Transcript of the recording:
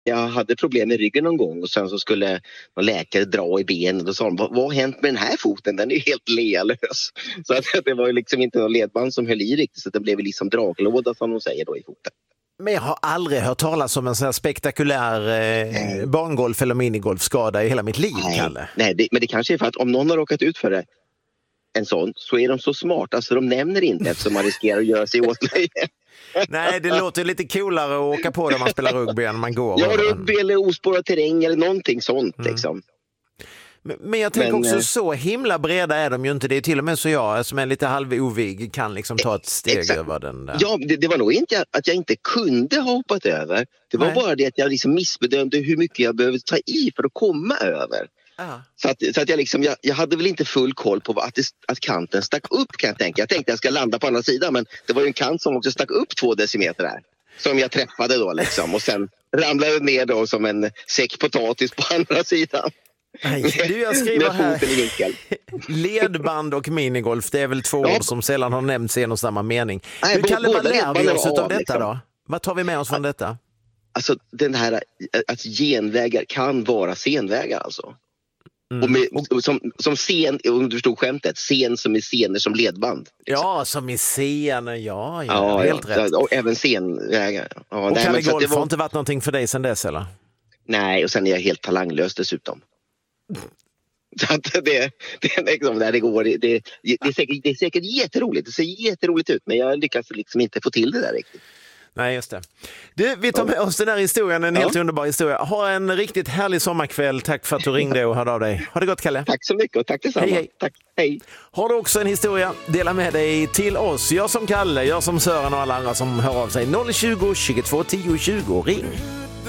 jag hade problem med ryggen någon gång och sen så skulle någon läkare dra i benen och sa vad har hänt med den här foten? Den är ju helt lealös. Så att det var ju liksom inte någon ledband som höll i riktigt, så det blev liksom draglåda som de säger då i foten. Men jag har aldrig hört talas om en sån här spektakulär barngolf- eller minigolfskada i hela mitt liv, Kalle. Nej, men det kanske är för att om någon har råkat ut för det, en sån, så är de så smarta så de nämner inte eftersom man riskerar att göra sig åtlöje. Nej, det låter lite coolare att åka på när man spelar rugby än man går. Ja, rugby eller ospårad terräng eller någonting sånt liksom. Men jag tänker också så himla breda är de ju inte. Det är till och med så jag som är lite halvovig kan liksom ta ett steg över den där. Ja, det var nog inte att jag inte kunde ha hoppat över. Det var bara det att jag liksom missbedömde hur mycket jag behövde ta i för att komma över. Så att jag hade väl inte full koll på att kanten stack upp, kan jag tänka. Jag tänkte att jag ska landa på andra sidan, men det var ju en kant som också stack upp 2 decimeter där. Som jag träffade då liksom. Och sen ramlade ner då som en säck potatis på andra sidan. Jag skriver här ledband och minigolf, det är väl 2 ord som sällan har nämnts i en och samma mening. Nej, Kalle, vad lär vi oss av detta liksom. då? Vad tar vi med oss från detta? Alltså den här att genvägar kan vara senvägar alltså. Och som scen, om du förstod skämtet, scen som är scener som ledband. Liksom. Ja, som i scener, ja helt rätt. Och även scenvägar. Ja, och Kalle, golf har inte varit någonting för dig sedan dess, eller? Nej, och sen är jag helt talanglös dessutom. Så att det liksom där det går, det är säkert jätteroligt. Det ser jätteroligt ut, men jag lyckas liksom inte få till det där riktigt. Nej, just det. Vi tar med oss den här historien, en helt underbar historia. Ha en riktigt härlig sommarkväll. Tack för att du ringde och hörde av dig. Ha det gott, Kalle. Tack så mycket och tack detsamma. Hej. Tack, hej. Har du också en historia? Dela med dig till oss. Jag som Kalle, jag som Sören och alla andra som hör av sig. 020 22 10 20. Ring.